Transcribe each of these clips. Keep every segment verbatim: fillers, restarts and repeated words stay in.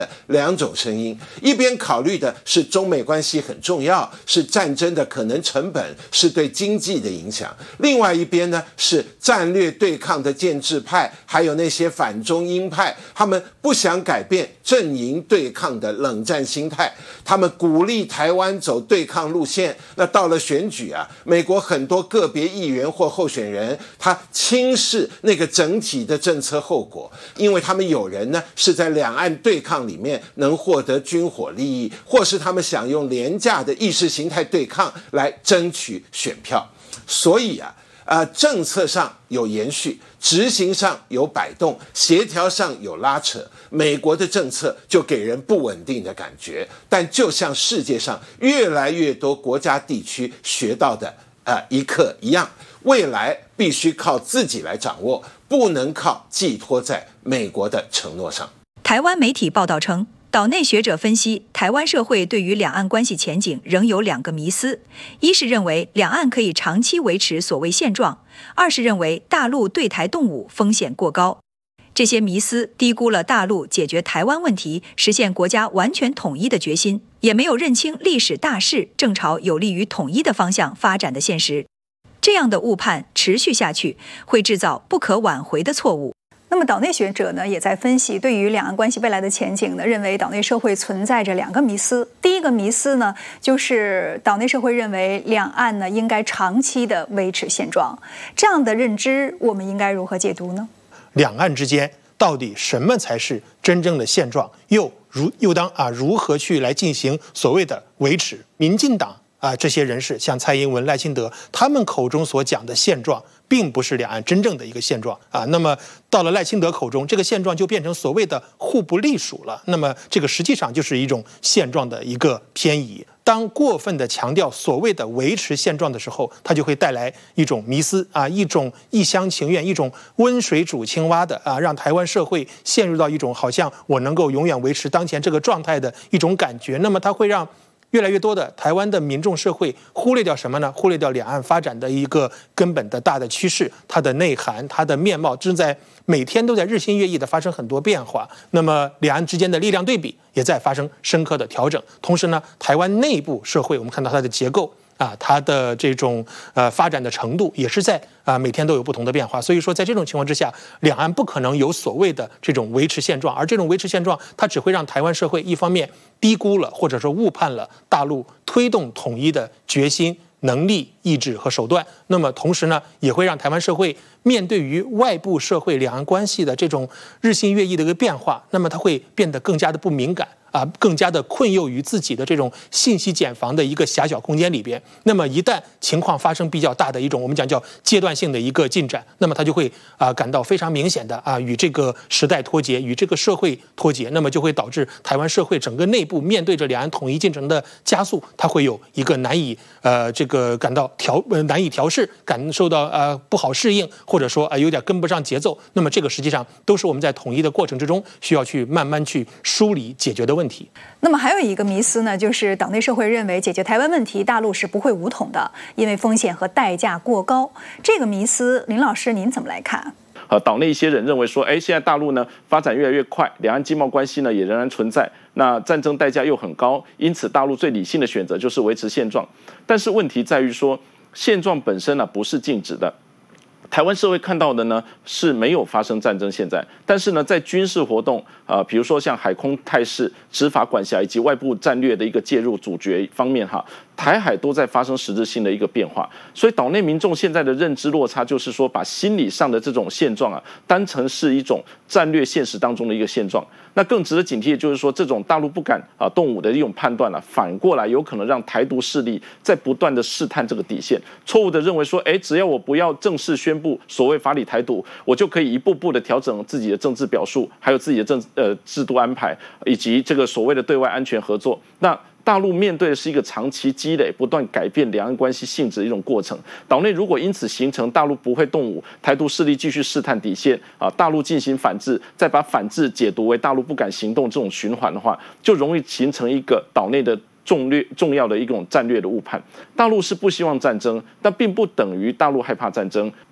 两种声音，一边考虑的是中美关系很重要，是战争的可能成本，是对经济的影响；另外一边呢是战略对抗的建制派，还有那些反中鹰派，他们不想改变阵营对抗的冷战心态，他们鼓励台湾走对抗路线。那到了选举啊，美国很多个别议员或候选人，他轻视那个整体的政策后果，因为他们有人呢是在两岸对抗里面能获得军火利益，或是他们想用廉价的意识形态对抗来争取选票。所以啊，呃，政策上有延续，执行上有摆动，协调上有拉扯，美国的政策就给人不稳定的感觉。但就像世界上越来越多国家地区学到的呃一课一样，未来必须靠自己来掌握，不能靠寄托在美国的承诺上。 台湾媒体报道称，岛内学者分析，台湾社会对于两岸关系前景仍有两个迷思：一是认为两岸可以长期维持所谓现状；二是认为大陆对台动武风险过高。这些迷思低估了大陆解决台湾问题、实现国家完全统一的决心，也没有认清历史大势正朝有利于统一的方向发展的现实。这样的误判持续下去，会制造不可挽回的错误。 那么岛内学者呢，也在分析对于两岸关系未来的前景呢，认为岛内社会存在着两个迷思。第一个迷思呢，就是岛内社会认为两岸呢应该长期的维持现状，这样的认知我们应该如何解读呢？ 两岸之间到底什么才是真正的现状？又如又当啊如何去来进行所谓的维持？民进党啊这些人士，像蔡英文、赖清德，他们口中所讲的现状，并不是两岸真正的一个现状啊。那么到了赖清德口中，这个现状就变成所谓的互不隶属了。那么这个实际上就是一种现状的一个偏移。当过分的强调所谓的维持现状的时候，它就会带来一种迷思啊，一种一厢情愿，一种温水煮青蛙的啊，让台湾社会陷入到一种好像我能够永远维持当前这个状态的一种感觉。那么它会让越来越多的台湾的民众社会忽略掉什么呢？忽略掉两岸发展的一个根本的大的趋势，它的内涵、它的面貌正在每天都在日新月异的发生很多变化。那么两岸之间的力量对比也在发生深刻的调整。同时呢，台湾内部社会我们看到它的结构啊，它的这种呃发展的程度也是在啊每天都有不同的变化。所以说，在这种情况之下，两岸不可能有所谓的这种维持现状，而这种维持现状，它只会让台湾社会一方面低估了或者说误判了大陆推动统一的决心、能力、意志和手段。那么同时呢，也会让台湾社会面对于外部社会两岸关系的这种日新月异的一个变化，那么它会变得更加的不敏感。啊，更加的困囿于自己的这种信息茧房的一个狭小空间里边。那么一旦情况发生比较大的一种我们讲叫阶段性的一个进展，那么他就会啊感到非常明显的啊与这个时代脱节，与这个社会脱节，那么就会导致台湾社会整个内部面对着两岸统一进程的加速，它会有一个难以呃这个感到调呃难以调试，感受到呃不好适应，或者说啊、呃、有点跟不上节奏。那么这个实际上都是我们在统一的过程之中需要去慢慢去梳理解决的问题。问题。 那么还有一个迷思呢，就是岛内社会认为解决台湾问题，大陆是不会武统的，因为风险和代价过高。这个迷思，林老师您怎么来看？ 呃，岛内一些人认为说，哎，现在大陆呢发展越来越快，两岸经贸关系呢也仍然存在，那战争代价又很高，因此大陆最理性的选择就是维持现状。但是问题在于说，现状本身呢不是静止的。台湾社会看到的呢是没有发生战争现在，但是呢在军事活动啊、呃，比如说像海空态势、执法管辖以及外部战略的一个介入主角方面哈，台海都在发生实质性的一个变化，所以岛内民众现在的认知落差就是说，把心理上的这种现状啊当成是一种战略现实当中的一个现状。那更值得警惕的就是说，这种大陆不敢啊动武的一种判断啊，反过来有可能让台独势力在不断的试探这个底线，错误的认为说，哎，只要我不要正式宣布所谓法理台独，我就可以一步步的调整自己的政治表述，还有自己的政呃制度安排，以及这个所谓的对外安全合作。那大陆面对的是一个长期积累、不断改变两岸关系性质的一种过程。岛内如果因此形成大陆不会动武，台独势力继续试探底线啊，大陆进行反制，再把反制解读为大陆不敢行动这种循环的话，就容易形成一个岛内的重略重要的一种战略的误判。大陆是不希望战争，但并不等于大陆害怕战争。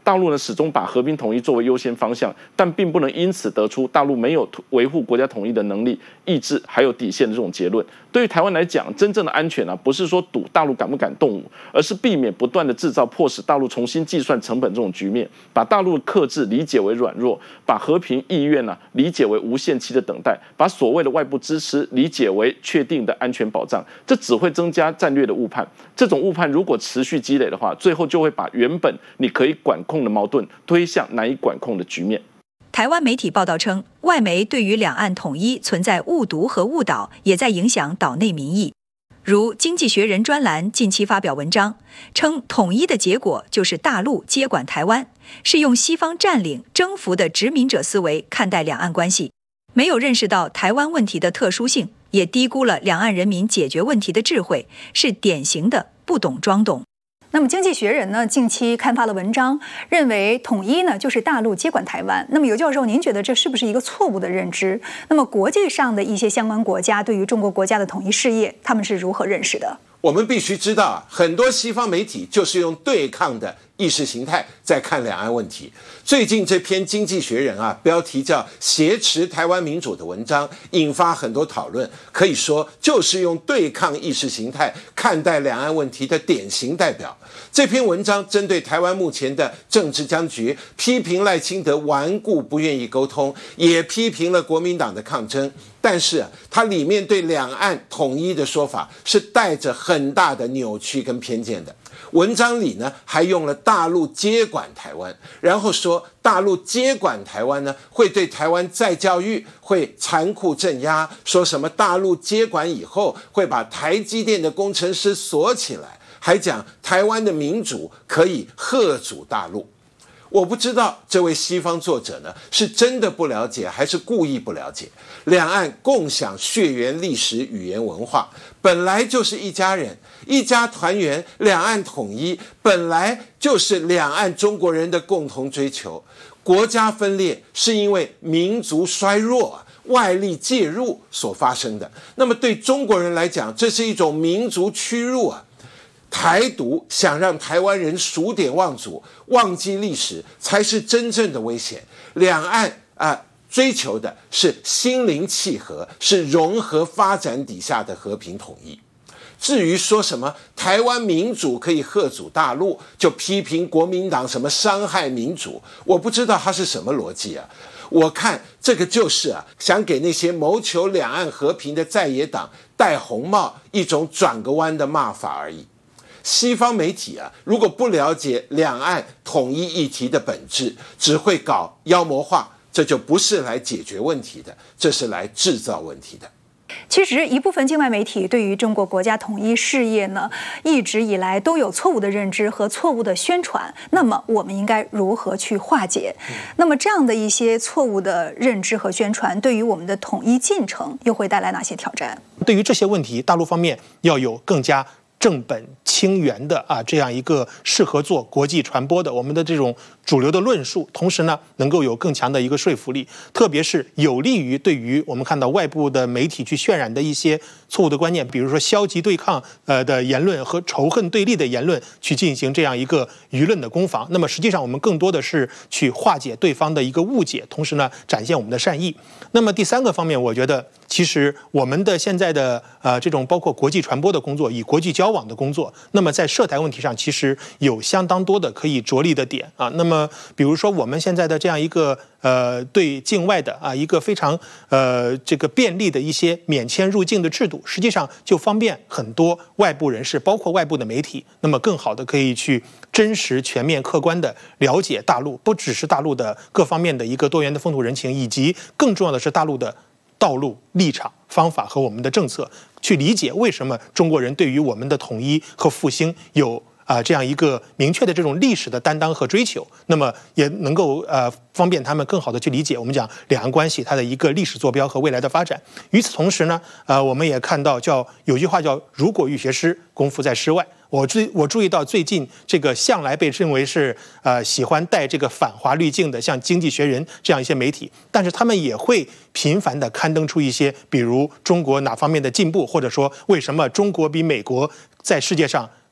大陆呢始终把和平统一作为优先方向，但并不能因此得出大陆没有维护国家统一的能力、意志还有底线的这种结论。对于台湾来讲，真正的安全啊，不是说赌大陆敢不敢动武，而是避免不断的制造迫使大陆重新计算成本这种局面，把大陆的克制理解为软弱，把和平意愿呢、啊、理解为无限期的等待，把所谓的外部支持理解为确定的安全保障，这只会增加战略的误判。这种误判如果持续积累的话，最后就会把原本你可以管控的矛盾推向难以管控的局面。 台湾媒体报道称，外媒对于两岸统一存在误读和误导，也在影响岛内民意。如《经济学人》专栏近期发表文章，称统一的结果就是大陆接管台湾，是用西方占领、征服的殖民者思维看待两岸关系，没有认识到台湾问题的特殊性，也低估了两岸人民解决问题的智慧，是典型的不懂装懂。 那么《经济学人》呢近期刊发了文章，认为统一呢就是大陆接管台湾。那么尤教授，您觉得这是不是一个错误的认知？那么国际上的一些相关国家对于中国国家的统一事业，他们是如何认识的？ 我们必须知道，很多西方媒体就是用对抗的意识形态在看两岸问题。最近这篇《经济学人》啊，标题叫《挟持台湾民主》的文章，引发很多讨论，可以说就是用对抗意识形态看待两岸问题的典型代表。这篇文章针对台湾目前的政治僵局，批评赖清德顽固不愿意沟通，也批评了国民党的抗争。但是啊，它里面对两岸统一的说法是带着很大的扭曲跟偏见的。文章里呢，还用了大陆接管台湾，然后说大陆接管台湾呢，会对台湾再教育，会残酷镇压，说什么大陆接管以后会把台积电的工程师锁起来，还讲台湾的民主可以嚇阻大陆。我不知道这位西方作者呢，是真的不了解还是故意不了解。两岸共享血缘历史语言文化，本来就是一家人，一家团圆，两岸统一本来就是两岸中国人的共同追求。国家分裂是因为民族衰弱，外力介入所发生的。那么对中国人来讲，这是一种民族屈辱啊。台独想让台湾人数典忘祖，忘记历史，才是真正的危险。两岸啊、呃，追求的是心灵契合，是融合发展底下的和平统一。至于说什么台湾民主可以嚇阻大陆，就批评国民党什么伤害民主，我不知道他是什么逻辑啊。我看这个就是啊，想给那些谋求两岸和平的在野党戴红帽，一种转个弯的骂法而已。西方媒体啊，如果不了解两岸统一议题的本质，只会搞妖魔化，这就不是来解决问题的，这是来制造问题的。 其实一部分境外媒体对于中国国家统一事业呢，一直以来都有错误的认知和错误的宣传。那么我们应该如何去化解？嗯、那么这样的一些错误的认知和宣传，对于我们的统一进程又会带来哪些挑战？ 对于这些问题，大陆方面要有更加正本清源的啊，这样一个适合做国际传播的我们的这种主流的论述，同时呢，能够有更强的一个说服力，特别是有利于对于我们看到外部的媒体去渲染的一些错误的观念，比如说消极对抗呃的言论和仇恨对立的言论，去进行这样一个舆论的攻防。那么实际上我们更多的是去化解对方的一个误解，同时呢，展现我们的善意。那么第三个方面，我觉得其实我们的现在的呃这种包括国际传播的工作，以国际交往的工作，那么在涉台问题上其实有相当多的可以着力的点啊。那么比如说我们现在的这样一个呃对境外的啊一个非常呃这个便利的一些免签入境的制度，实际上就方便很多外部人士，包括外部的媒体，那么更好的可以去真实、全面、客观的了解大陆，不只是大陆的各方面的一个多元的风土人情，以及更重要的是大陆的道路、立场、方法和我们的政策，去理解为什么中国人对于我们的统一和复兴有啊、呃、这样一个明确的这种历史的担当和追求，那么也能够呃方便他们更好的去理解我们讲两岸关系它的一个历史坐标和未来的发展。与此同时呢，呃我们也看到叫有句话叫如果欲学诗，功夫在诗外。我注我注意到最近这个向来被认为是呃喜欢带这个反华滤镜的，像《经济学人》这样一些媒体，但是他们也会频繁地刊登出一些，比如中国哪方面的进步，或者说为什么中国比美国在世界上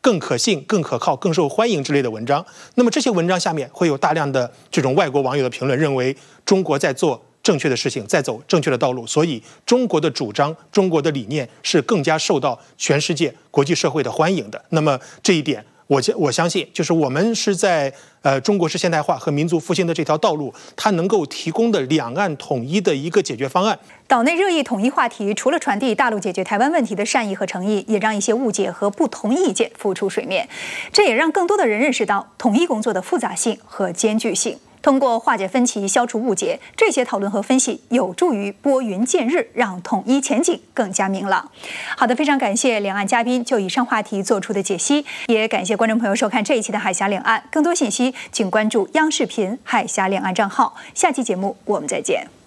更可信、更可靠、更受欢迎之类的文章。那么这些文章下面会有大量的这种外国网友的评论，认为中国在做正确的事情，在走正确的道路，所以中国的主张、中国的理念是更加受到全世界国际社会的欢迎的。那么这一点，我我相信，就是我们是在呃中国式现代化和民族复兴的这条道路，它能够提供的两岸统一的一个解决方案。 岛内热议统一话题，除了传递大陆解决台湾问题的善意和诚意，也让一些误解和不同意见浮出水面。这也让更多的人认识到统一工作的复杂性和艰巨性。通过化解分歧、消除误解，这些讨论和分析有助于拨云见日，让统一前景更加明朗。好的，非常感谢两岸嘉宾就以上话题做出的解析，也感谢观众朋友收看这一期的海峡两岸。更多信息请关注央视频海峡两岸账号。下期节目我们再见。